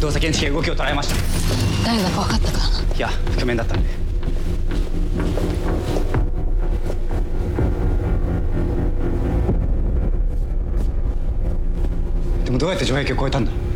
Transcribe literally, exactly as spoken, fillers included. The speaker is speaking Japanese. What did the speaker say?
動作検知器が動きを捉えました。 誰だか分かったか？ いや、覆面だったんで。でもどうやって城壁を越えたんだ？